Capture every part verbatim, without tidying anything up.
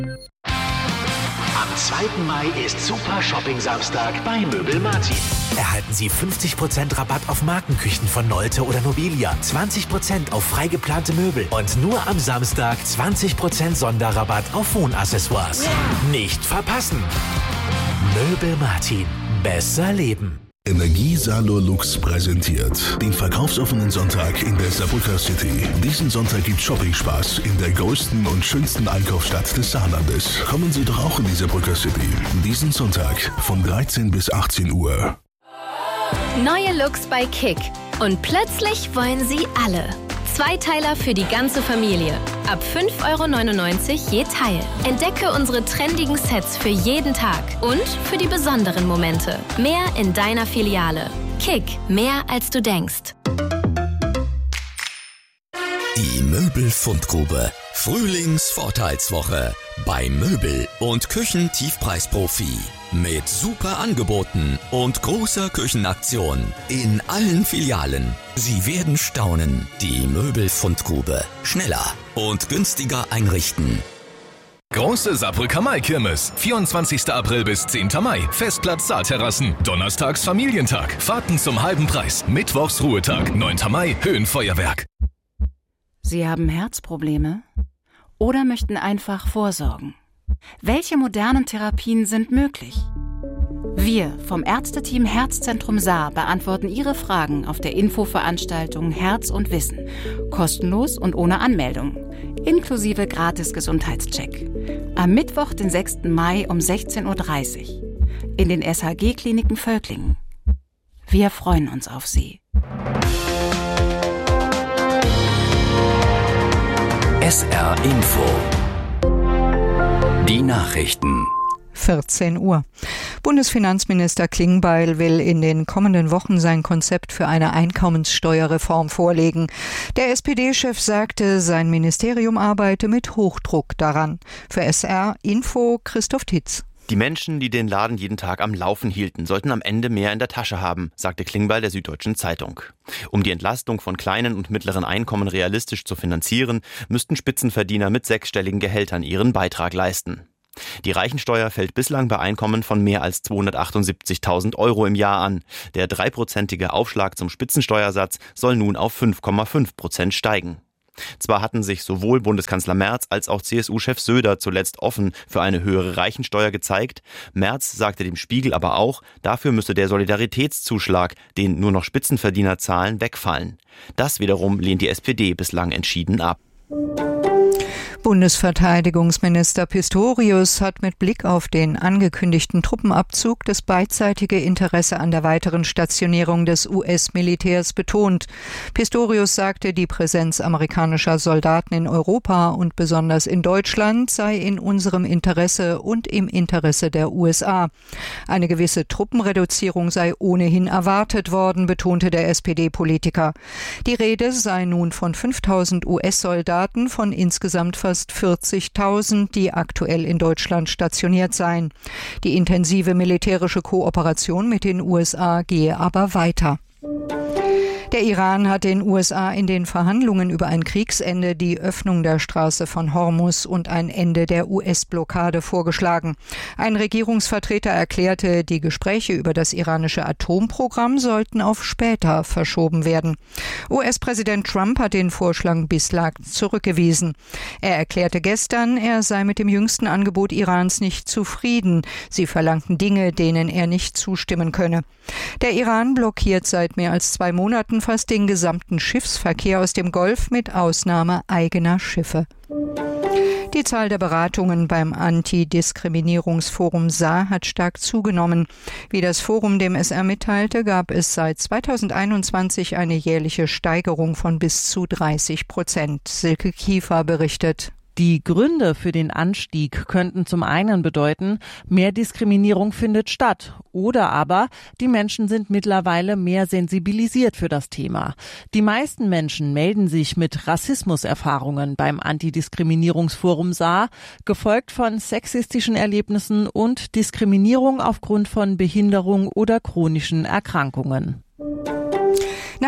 Am zweiten Mai ist Super Shopping Samstag bei Möbel Martin. Erhalten Sie fünfzig Prozent Rabatt auf Markenküchen von Nolte oder Nobilia, zwanzig Prozent auf freigeplante Möbel und nur am Samstag zwanzig Prozent Sonderrabatt auf Wohnaccessoires. Nicht verpassen! Möbel Martin. Besser leben. Energie Salor Lux präsentiert den verkaufsoffenen Sonntag in der Saarbrücker City. Diesen Sonntag gibt Shopping-Spaß in der größten und schönsten Einkaufsstadt des Saarlandes. Kommen Sie doch auch in die Saarbrücker City. Diesen Sonntag von dreizehn bis achtzehn Uhr. Neue Looks bei Kick. Und plötzlich wollen sie alle. Zweiteiler für die ganze Familie. Ab fünf Euro neunundneunzig je Teil. Entdecke unsere trendigen Sets für jeden Tag und für die besonderen Momente. Mehr in deiner Filiale. Kick, mehr als du denkst. Die Möbelfundgrube. Frühlingsvorteilswoche bei Möbel- und Küchentiefpreisprofi. Mit super Angeboten und großer Küchenaktion in allen Filialen. Sie werden staunen. Die Möbelfundgrube. Schneller und günstiger einrichten. Große Saarbrücker Mai-Kirmes. vierundzwanzigster April bis zehnter Mai. Festplatz Saarterrassen. Donnerstags Familientag. Fahrten zum halben Preis. Mittwochs Ruhetag. neunter Mai Höhenfeuerwerk. Sie haben Herzprobleme oder möchten einfach vorsorgen? Welche modernen Therapien sind möglich? Wir vom Ärzteteam Herzzentrum Saar beantworten Ihre Fragen auf der Infoveranstaltung Herz und Wissen. Kostenlos und ohne Anmeldung. Inklusive Gratis-Gesundheitscheck. Am Mittwoch, den sechsten Mai um sechzehn Uhr dreißig. In den S H G-Kliniken Völklingen. Wir freuen uns auf Sie. S R Info. Die Nachrichten. vierzehn Uhr. Bundesfinanzminister Klingbeil will in den kommenden Wochen sein Konzept für eine Einkommenssteuerreform vorlegen. Der S P D-Chef sagte, sein Ministerium arbeite mit Hochdruck daran. Für S R Info Christoph Titz. Die Menschen, die den Laden jeden Tag am Laufen hielten, sollten am Ende mehr in der Tasche haben, sagte Klingbeil der Süddeutschen Zeitung. Um die Entlastung von kleinen und mittleren Einkommen realistisch zu finanzieren, müssten Spitzenverdiener mit sechsstelligen Gehältern ihren Beitrag leisten. Die Reichensteuer fällt bislang bei Einkommen von mehr als zweihundertachtundsiebzigtausend Euro im Jahr an. Der dreiprozentige Aufschlag zum Spitzensteuersatz soll nun auf fünf Komma fünf Prozent steigen. Zwar hatten sich sowohl Bundeskanzler Merz als auch C S U-Chef Söder zuletzt offen für eine höhere Reichensteuer gezeigt. Merz sagte dem Spiegel aber auch, dafür müsse der Solidaritätszuschlag, den nur noch Spitzenverdiener zahlen, wegfallen. Das wiederum lehnt die S P D bislang entschieden ab. Bundesverteidigungsminister Pistorius hat mit Blick auf den angekündigten Truppenabzug das beidseitige Interesse an der weiteren Stationierung des U S-Militärs betont. Pistorius sagte, die Präsenz amerikanischer Soldaten in Europa und besonders in Deutschland sei in unserem Interesse und im Interesse der U S A. Eine gewisse Truppenreduzierung sei ohnehin erwartet worden, betonte der S P D-Politiker. Die Rede sei nun von fünftausend U S-Soldaten von insgesamt fast vierzigtausend, die aktuell in Deutschland stationiert seien. Die intensive militärische Kooperation mit den U S A gehe aber weiter. Der Iran hat den U S A in den Verhandlungen über ein Kriegsende die Öffnung der Straße von Hormuz und ein Ende der U S-Blockade vorgeschlagen. Ein Regierungsvertreter erklärte, die Gespräche über das iranische Atomprogramm sollten auf später verschoben werden. U S-Präsident Trump hat den Vorschlag bislang zurückgewiesen. Er erklärte gestern, er sei mit dem jüngsten Angebot Irans nicht zufrieden. Sie verlangten Dinge, denen er nicht zustimmen könne. Der Iran blockiert seit mehr als zwei Monaten fast den gesamten Schiffsverkehr aus dem Golf mit Ausnahme eigener Schiffe. Die Zahl der Beratungen beim Antidiskriminierungsforum Saar hat stark zugenommen. Wie das Forum dem S R mitteilte, gab es seit zweitausendeinundzwanzig eine jährliche Steigerung von bis zu dreißig Prozent. Silke Kiefer berichtet. Die Gründe für den Anstieg könnten zum einen bedeuten, mehr Diskriminierung findet statt oder aber die Menschen sind mittlerweile mehr sensibilisiert für das Thema. Die meisten Menschen melden sich mit Rassismuserfahrungen beim Antidiskriminierungsforum Saar, gefolgt von sexistischen Erlebnissen und Diskriminierung aufgrund von Behinderung oder chronischen Erkrankungen. Nach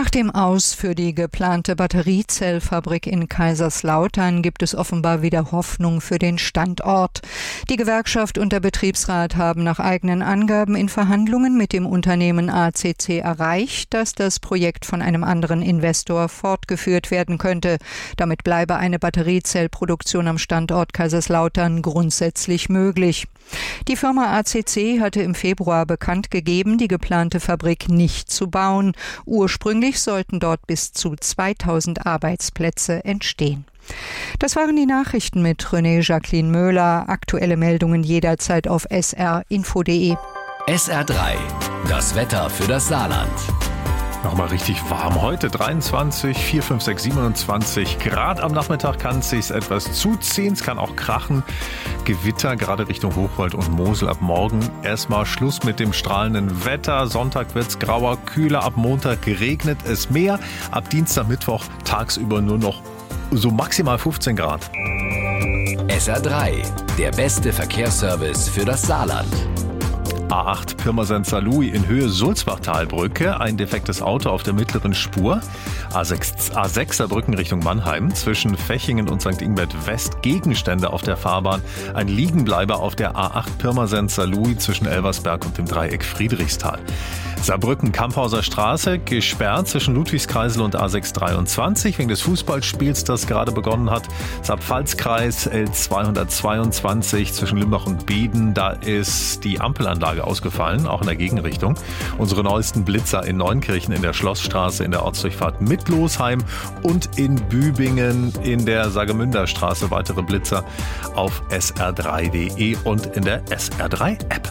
Nach dem Aus für die geplante Batteriezellfabrik in Kaiserslautern gibt es offenbar wieder Hoffnung für den Standort. Die Gewerkschaft und der Betriebsrat haben nach eigenen Angaben in Verhandlungen mit dem Unternehmen A C C erreicht, dass das Projekt von einem anderen Investor fortgeführt werden könnte. Damit bleibe eine Batteriezellproduktion am Standort Kaiserslautern grundsätzlich möglich. Die Firma A C C hatte im Februar bekannt gegeben, die geplante Fabrik nicht zu bauen. Ursprünglich sollten dort bis zu zweitausend Arbeitsplätze entstehen. Das waren die Nachrichten mit René Jacqueline Möhler. Aktuelle Meldungen jederzeit auf s r info punkt d e. S R drei, das Wetter für das Saarland. Nochmal richtig warm heute, dreiundzwanzig, vier, fünf, sechs, siebenundzwanzig Grad. Am Nachmittag kann es sich etwas zuziehen, es kann auch krachen. Gewitter, gerade Richtung Hochwald und Mosel ab morgen. Erstmal Schluss mit dem strahlenden Wetter. Sonntag wird's grauer, kühler, ab Montag regnet es mehr. Ab Dienstag, Mittwoch tagsüber nur noch so maximal fünfzehn Grad. S R drei, der beste Verkehrsservice für das Saarland. A acht Pirmasens-Saarlouis in Höhe Sulzbachtalbrücke, ein defektes Auto auf der mittleren Spur. A sechs, A sechs Saarbrücken Richtung Mannheim, zwischen Fechingen und Sankt Ingbert West Gegenstände auf der Fahrbahn. Ein Liegenbleiber auf der A acht Pirmasens-Saarlouis zwischen Elversberg und dem Dreieck Friedrichsthal. Saarbrücken-Kamphauser Straße gesperrt zwischen Ludwigskreisel und A sechs dreiundzwanzig wegen des Fußballspiels, das gerade begonnen hat. Saar-Pfalz-Kreis L zweihundertzweiundzwanzig zwischen Limbach und Bieden. Da ist die Ampelanlage ausgefallen, auch in der Gegenrichtung. Unsere neuesten Blitzer in Neunkirchen in der Schlossstraße in der Ortsdurchfahrt Mittlosheim und in Bübingen in der Saargemünder Straße. Weitere Blitzer auf s r drei punkt d e und in der S R drei App.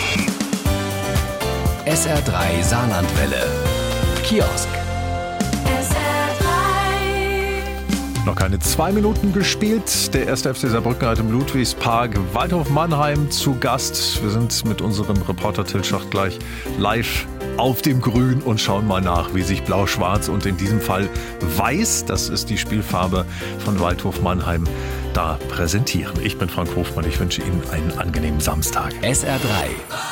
S R drei Saarlandwelle. Kiosk. S R drei. Noch keine zwei Minuten gespielt. Der erste F C Saarbrücken hat im Ludwigspark Waldhof Mannheim zu Gast. Wir sind mit unserem Reporter Till Schacht gleich live auf dem Grün und schauen mal nach, wie sich Blau-Schwarz und in diesem Fall Weiß, das ist die Spielfarbe von Waldhof Mannheim, da präsentieren. Ich bin Frank Hofmann, ich wünsche Ihnen einen angenehmen Samstag. S R drei.